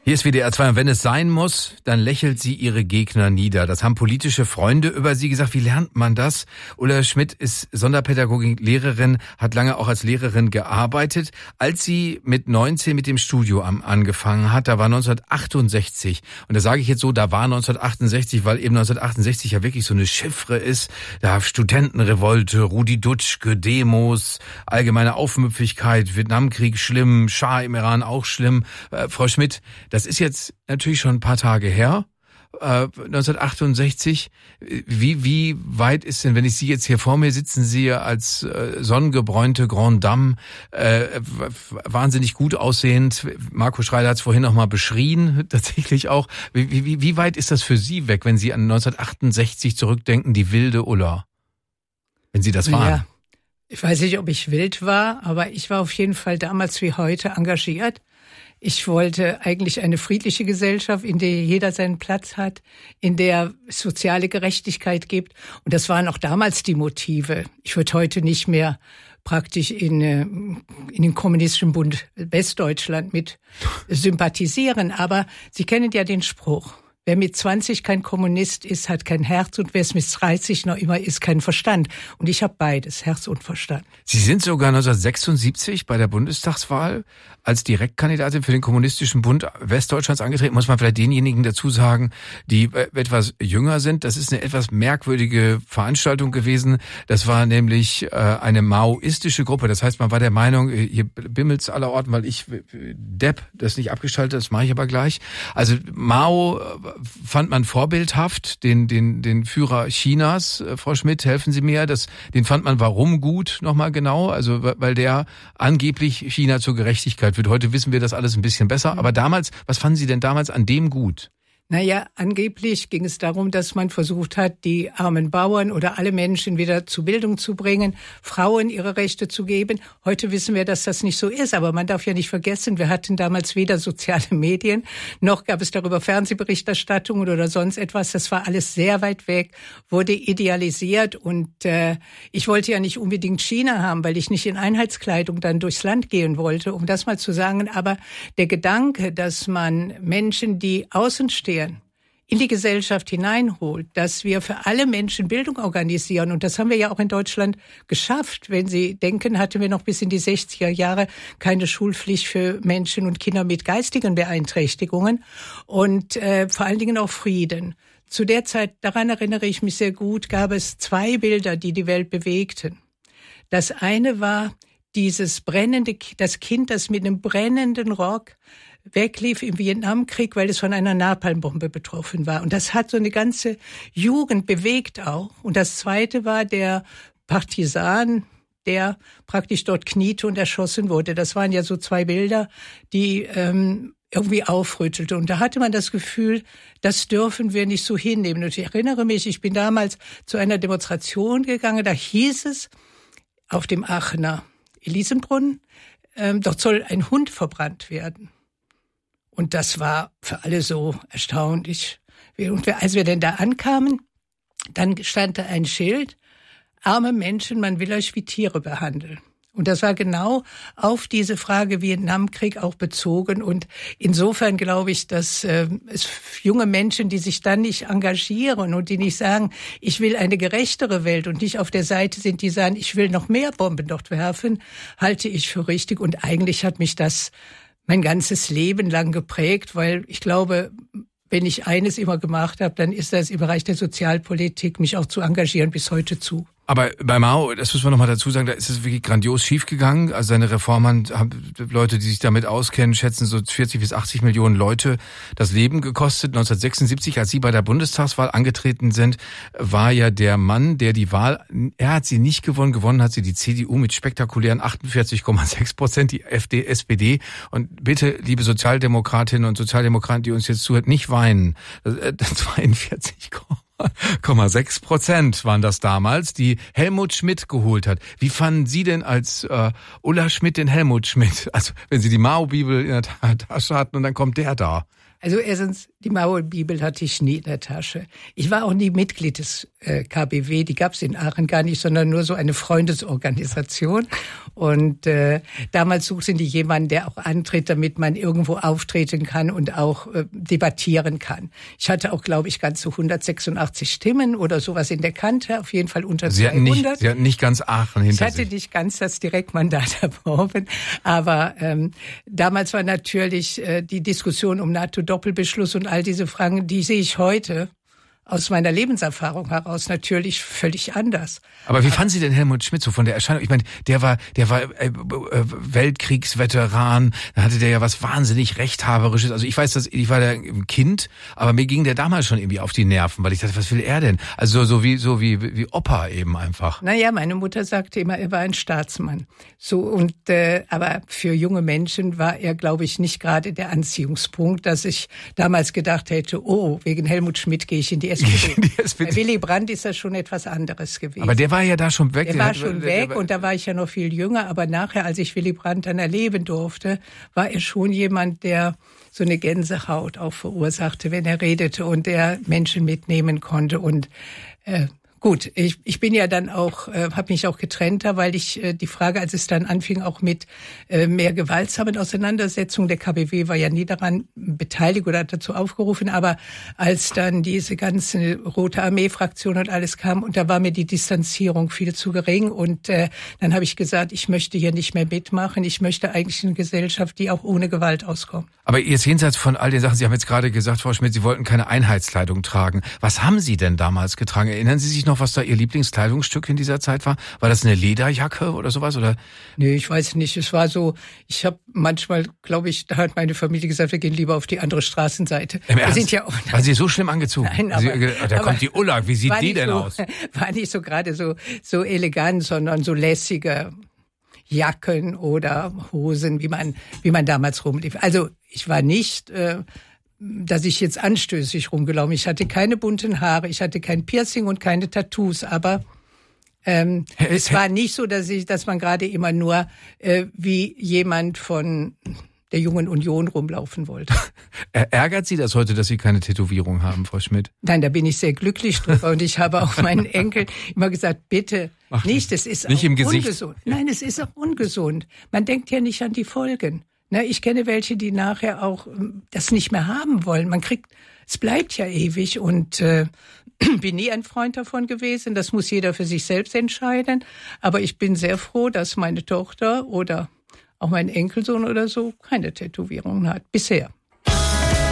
Hier ist WDR 2 und wenn es sein muss, dann lächelt sie ihre Gegner nieder. Das haben politische Freunde über sie gesagt. Wie lernt man das? Ulla Schmidt ist Sonderpädagogik-Lehrerin, hat lange auch als Lehrerin gearbeitet. Als sie mit 19 mit dem Studium angefangen hat, da war 1968. Und da sage ich jetzt so, da war 1968, weil eben 1968 ja wirklich so eine Chiffre ist. Da Studentenrevolte, Rudi Dutschke, Demos, allgemeine Aufmüpfigkeit, Vietnamkrieg schlimm, Schah im Iran auch schlimm. Frau Schmidt, das ist jetzt natürlich schon ein paar Tage her, 1968. Wie weit ist denn, wenn ich Sie jetzt hier vor mir sitzen sehe, als sonnengebräunte Grande Dame, wahnsinnig gut aussehend. Marco Schreider hat es vorhin noch mal beschrien, tatsächlich auch. Wie weit ist das für Sie weg, wenn Sie an 1968 zurückdenken, die wilde Ulla? Wenn Sie das waren? Ja, ich weiß nicht, ob ich wild war, aber ich war auf jeden Fall damals wie heute engagiert. Ich wollte eigentlich eine friedliche Gesellschaft, in der jeder seinen Platz hat, in der es soziale Gerechtigkeit gibt. Und das waren auch damals die Motive. Ich würde heute nicht mehr praktisch in den Kommunistischen Bund Westdeutschland mit sympathisieren. Aber Sie kennen ja den Spruch: Wer mit 20 kein Kommunist ist, hat kein Herz, und wer es mit 30 noch immer ist, kein Verstand. Und ich habe beides, Herz und Verstand. Sie sind sogar 1976 bei der Bundestagswahl als Direktkandidatin für den Kommunistischen Bund Westdeutschlands angetreten. Muss man vielleicht denjenigen dazu sagen, die etwas jünger sind. Das ist eine etwas merkwürdige Veranstaltung gewesen. Das war nämlich eine maoistische Gruppe. Das heißt, man war der Meinung, hier bimmelt's allerorten, weil ich Depp das nicht abgeschaltet, das mache ich aber gleich. Also Mao fand man vorbildhaft, den Führer Chinas. Frau Schmidt, helfen Sie mir, den fand man warum gut, nochmal genau? Also weil der angeblich China zur Gerechtigkeit führt. Heute wissen wir das alles ein bisschen besser. Aber damals, was fanden Sie denn damals an dem gut? Naja, angeblich ging es darum, dass man versucht hat, die armen Bauern oder alle Menschen wieder zur Bildung zu bringen, Frauen ihre Rechte zu geben. Heute wissen wir, dass das nicht so ist, aber man darf ja nicht vergessen, wir hatten damals weder soziale Medien, noch gab es darüber Fernsehberichterstattungen oder sonst etwas. Das war alles sehr weit weg, wurde idealisiert, und ich wollte ja nicht unbedingt China haben, weil ich nicht in Einheitskleidung dann durchs Land gehen wollte, um das mal zu sagen. Aber der Gedanke, dass man Menschen, die außen stehen, in die Gesellschaft hineinholt, dass wir für alle Menschen Bildung organisieren. Und das haben wir ja auch in Deutschland geschafft. Wenn Sie denken, hatten wir noch bis in die 60er Jahre keine Schulpflicht für Menschen und Kinder mit geistigen Beeinträchtigungen und vor allen Dingen auch Frieden. Zu der Zeit, daran erinnere ich mich sehr gut, gab es zwei Bilder, die die Welt bewegten. Das eine war das Kind, das mit einem brennenden Rock weglief im Vietnamkrieg, weil es von einer Napalmbombe betroffen war. Und das hat so eine ganze Jugend bewegt auch. Und das zweite war der Partisan, der praktisch dort kniete und erschossen wurde. Das waren ja so zwei Bilder, die irgendwie aufrüttelte. Und da hatte man das Gefühl, das dürfen wir nicht so hinnehmen. Und ich erinnere mich, ich bin damals zu einer Demonstration gegangen, da hieß es auf dem Aachener Elisenbrunnen, dort soll ein Hund verbrannt werden. Und das war für alle so erstaunlich. Und als wir denn da ankamen, dann stand da ein Schild: Arme Menschen, man will euch wie Tiere behandeln. Und das war genau auf diese Frage Vietnamkrieg auch bezogen. Und insofern glaube ich, dass es junge Menschen, die sich dann nicht engagieren und die nicht sagen, ich will eine gerechtere Welt, und nicht auf der Seite sind, die sagen, ich will noch mehr Bomben dort werfen, halte ich für richtig. Und eigentlich hat mich das mein ganzes Leben lang geprägt, weil ich glaube, wenn ich eines immer gemacht habe, dann ist das im Bereich der Sozialpolitik, mich auch zu engagieren, bis heute zu. Aber bei Mao, das muss man nochmal dazu sagen, da ist es wirklich grandios schiefgegangen. Also seine Reformen haben Leute, die sich damit auskennen, schätzen so 40 bis 80 Millionen Leute das Leben gekostet. 1976, als Sie bei der Bundestagswahl angetreten sind, war ja der Mann, der die Wahl, er hat sie nicht gewonnen. Gewonnen hat sie die CDU mit spektakulären 48,6%, die SPD. Und bitte, liebe Sozialdemokratinnen und Sozialdemokraten, die uns jetzt zuhört, nicht weinen. 42,6% waren das damals, die Helmut Schmidt geholt hat. Wie fanden Sie denn als Ulla Schmidt den Helmut Schmidt? Also wenn Sie die Mao-Bibel in der Tasche hatten und dann kommt der da. Also erstens, Die Maulbibel hatte ich nie in der Tasche. Ich war auch nie Mitglied des KBW, die gab es in Aachen gar nicht, sondern nur so eine Freundesorganisation. Und damals suchten die jemanden, der auch antritt, damit man irgendwo auftreten kann und auch debattieren kann. Ich hatte auch, glaube ich, ganze 186 Stimmen oder sowas in der Kante, auf jeden Fall unter 200. Sie hatten nicht ganz Aachen hinter sich. Ich hatte nicht ganz das Direktmandat erworben, aber damals war natürlich die Diskussion um NATO-Doppelbeschluss und all diese Fragen, die sehe ich heute aus meiner Lebenserfahrung heraus natürlich völlig anders. Aber wie fanden Sie denn Helmut Schmidt so von der Erscheinung? Ich meine, der war Weltkriegsveteran, da hatte der ja was wahnsinnig Rechthaberisches. Also ich weiß, ich war da ein Kind, aber mir ging der damals schon irgendwie auf die Nerven, weil ich dachte, was will er denn? Also so wie Opa eben einfach. Naja, meine Mutter sagte immer, er war ein Staatsmann. So und aber für junge Menschen war er, glaube ich, nicht gerade der Anziehungspunkt, dass ich damals gedacht hätte, oh, wegen Helmut Schmidt gehe ich in die SPD. Bei Willy Brandt ist das schon etwas anderes gewesen. Aber der war ja da schon weg. Der war schon weg und da war ich ja noch viel jünger. Aber nachher, als ich Willy Brandt dann erleben durfte, war er schon jemand, der so eine Gänsehaut auch verursachte, wenn er redete und der Menschen mitnehmen konnte. Und gut, ich bin ja dann auch, habe mich auch getrennt, weil ich die Frage, als es dann anfing, auch mit mehr gewaltsamen Auseinandersetzungen, der KBW war ja nie daran beteiligt oder hat dazu aufgerufen, aber als dann diese ganze Rote Armee-Fraktion und alles kam, und da war mir die Distanzierung viel zu gering und dann habe ich gesagt, ich möchte hier nicht mehr mitmachen, ich möchte eigentlich eine Gesellschaft, die auch ohne Gewalt auskommt. Aber jetzt jenseits von all den Sachen, Sie haben jetzt gerade gesagt, Frau Schmidt, Sie wollten keine Einheitskleidung tragen. Was haben Sie denn damals getragen? Erinnern Sie sich noch, was da Ihr Lieblingskleidungsstück in dieser Zeit war? War das eine Lederjacke oder sowas? Oder? Nee, ich weiß nicht. Es war so, ich habe manchmal, glaube ich, da hat meine Familie gesagt, wir gehen lieber auf die andere Straßenseite. Wir sind ja auch, waren Sie so schlimm angezogen? Nein, aber, da kommt die Ulla, wie sieht die denn aus? War nicht so gerade so elegant, sondern so lässige Jacken oder Hosen, wie man damals rumlief. Also ich war nicht... dass ich jetzt anstößig rumgelaufen. Ich hatte keine bunten Haare, ich hatte kein Piercing und keine Tattoos, aber es war nicht so, dass man gerade immer nur wie jemand von der Jungen Union rumlaufen wollte. Ärgert Sie das heute, dass Sie keine Tätowierung haben, Frau Schmidt? Nein, da bin ich sehr glücklich drüber und ich habe auch meinen Enkel immer gesagt, bitte nicht, es ist nicht auch im Gesicht. Ungesund. Nein, es ist auch ungesund. Man denkt ja nicht an die Folgen. Na, ich kenne welche, die nachher auch das nicht mehr haben wollen. Es bleibt ja ewig und bin nie ein Freund davon gewesen. Das muss jeder für sich selbst entscheiden. Aber ich bin sehr froh, dass meine Tochter oder auch mein Enkelsohn oder so keine Tätowierungen hat. Bisher.